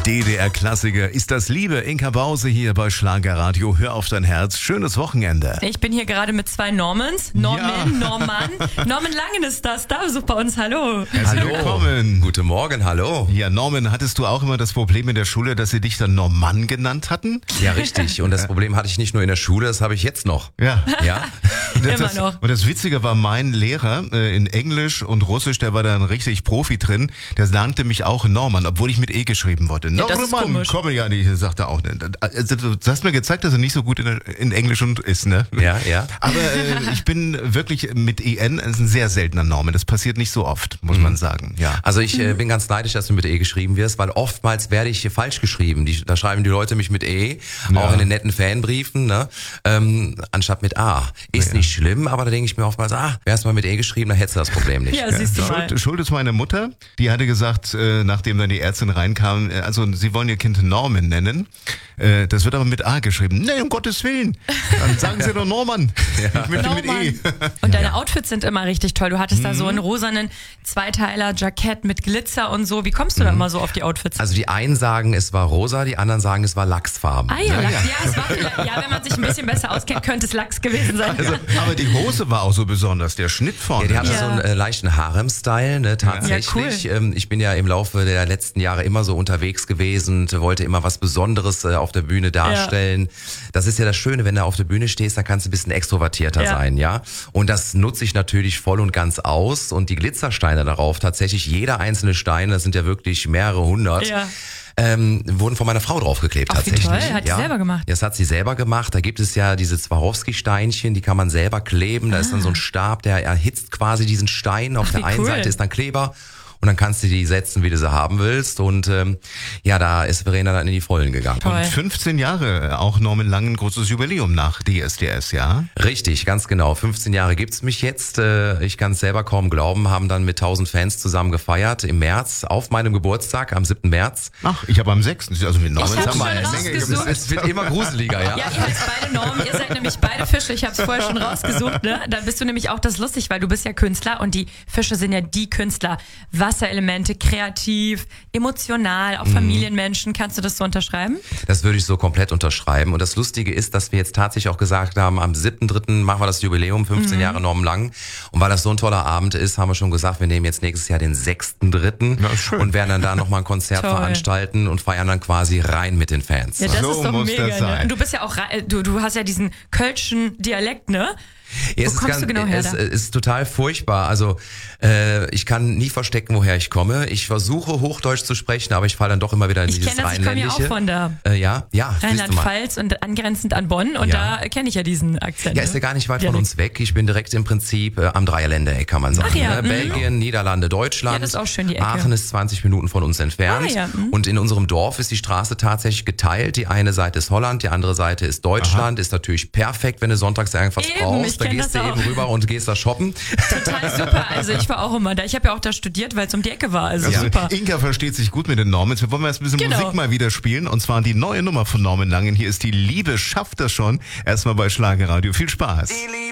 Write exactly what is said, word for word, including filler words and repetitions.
D D R-Klassiker ist das Liebe. Inka Bause hier bei Schlagerradio. Hör auf dein Herz. Schönes Wochenende. Ich bin hier gerade mit zwei Normans. Norman, Ja. Norman. Norman Langen ist das. Da besucht bei uns. Hallo. Herzlich Hallo. willkommen. Guten Morgen, hallo. Ja, Norman, hattest du auch immer das Problem in der Schule, dass sie dich dann Norman genannt hatten? Ja, richtig. Und das Problem hatte ich nicht nur in der Schule, das habe ich jetzt noch. Ja. Ja. Und Immer das, noch. Und das Witzige war, mein Lehrer äh, in Englisch und Russisch, der war dann richtig Profi drin, der nannte mich auch Norman, obwohl ich mit E geschrieben wurde. Ja, das ist Norman, komisch. komme ja nicht, sagte er auch. Also, du hast mir gezeigt, dass er nicht so gut in, in Englisch und ist, ne? Ja, ja. Aber äh, ich bin wirklich mit E N, ist ein sehr seltener Norman. Das passiert nicht so oft, muss man sagen. Ja. Also ich äh, bin ganz neidisch, dass du mit E geschrieben wirst, weil oftmals werde ich hier falsch geschrieben. Die, da schreiben die Leute mich mit E, Ja. auch in den netten Fanbriefen, ne? ähm, anstatt mit A. Ist Ja. nicht schlimm, aber da denke ich mir oftmals, ah, wärst mal mit E geschrieben, dann hättest du das Problem nicht. Ja, siehst du mal. Schuld, Schuld ist meine Mutter, die hatte gesagt, äh, nachdem dann die Ärztin reinkam, äh, also sie wollen ihr Kind Norman nennen, äh, das wird aber mit A geschrieben. Nee, um Gottes Willen, dann sagen sie doch Norman. Ich möchte mit E. Und deine Outfits sind immer richtig toll. Du hattest da so einen rosanen Zweiteiler-Jackett mit Glitzer und so. Wie kommst du da immer so auf die Outfits? Also die einen sagen, es war rosa, die anderen sagen, es war Lachsfarben. ah ja, Lachs, ja. es war vielleicht, ja, wenn man sich ein bisschen besser auskennt, könnte es Lachs gewesen sein. Also, aber die Hose war auch so besonders, der Schnitt vorne. Ja, die hatte Ja. so einen äh, leichten Harem-Style, ne, tatsächlich. Ja, ähm, ich bin ja im Laufe der letzten Jahre immer so unterwegs gewesen und wollte immer was Besonderes äh, auf der Bühne darstellen. Das ist ja das Schöne, wenn du auf der Bühne stehst, dann kannst du ein bisschen extrovertierter Ja. sein, ja. Und das nutze ich natürlich voll und ganz aus. Und die Glitzersteine darauf, tatsächlich jeder einzelne Stein, das sind ja wirklich mehrere hundert, Ja. Ähm, wurden von meiner Frau draufgeklebt Ach, wie tatsächlich. toll. Hat sie ja. selber gemacht? Ja, das hat sie selber gemacht. Da gibt es ja diese Swarovski-Steinchen, die kann man selber kleben. Da ist dann so ein Stab, der erhitzt quasi diesen Stein. Auf Ach, der wie einen cool. Seite ist dann Kleber. Und dann kannst du die setzen, wie du sie haben willst. Und ähm, ja, da ist Verena dann in die Vollen gegangen. Toll. Und fünfzehn Jahre, auch Norman Langen, großes Jubiläum nach D S D S, ja? Richtig, ganz genau. fünfzehn Jahre gibt's mich jetzt. Äh, Ich kann es selber kaum glauben, haben dann mit tausend Fans zusammen gefeiert im März, auf meinem Geburtstag, am siebten März. Ach, ich habe am sechsten, also mit Norman Ich hab haben wir schon eine Menge rausgesucht. gemacht. Es wird immer gruseliger, ja? Ja, ihr heißt beide Normen, ihr seid nämlich beide Fische, ich habe es vorher schon rausgesucht, ne? Da bist du nämlich auch, das ist lustig, weil du bist ja Künstler und die Fische sind ja die Künstler. Wasserelemente, kreativ, emotional, auch Familienmenschen. Kannst du das so unterschreiben? Das würde ich so komplett unterschreiben. Und das Lustige ist, dass wir jetzt tatsächlich auch gesagt haben, am siebten dritten machen wir das Jubiläum, fünfzehn Jahre Norman Lang. Und weil das so ein toller Abend ist, haben wir schon gesagt, wir nehmen jetzt nächstes Jahr den sechsten dritten Na, schön. und werden dann da nochmal ein Konzert Toll. veranstalten und feiern dann quasi rein mit den Fans. Ja, das So ist doch muss mega, das ne? sein. Und du bist ja auch, re- du, du hast ja diesen kölschen Dialekt, ne? Ja, Wo es ist kommst du genau her Es da? es ist total furchtbar. Also äh, ich kann nie verstecken, woher ich komme. Ich versuche Hochdeutsch zu sprechen, aber ich falle dann doch immer wieder in Ich dieses kenne das, ich komme ja auch Rheinländische. von da. Äh, ja, ja, siehst du mal. Rheinland-Pfalz und angrenzend an Bonn und Ja. da kenne ich ja diesen Akzent. Ja, ist ja ne? gar nicht weit Dialekt. von uns weg. Ich bin direkt im Prinzip äh, am Dreierländereck, kann man sagen. Ach ja, ne? mhm. Belgien, Niederlande, Deutschland. Ja, das ist auch schön, die Ecke. Aachen ist zwanzig Minuten von uns entfernt. Ah, ja, mhm. Und in unserem Dorf ist die Straße tatsächlich geteilt. Die eine Seite ist Holland, die andere Seite ist Deutschland. Ist natürlich perfekt, wenn du sonntags irgendwas Eben, ich brauchst. Da kenn gehst du das eben auch. rüber und gehst da shoppen. Total super. Also ich war auch immer da. Ich habe ja auch da studiert, weil es um die Ecke war. Also Also super. Inka versteht sich gut mit den Normans. Wir wollen jetzt ein bisschen Genau. Musik mal wieder spielen. Und zwar die neue Nummer von Norman Langen. Hier ist die Liebe schafft das schon. Erstmal bei Schlagerradio. Viel Spaß.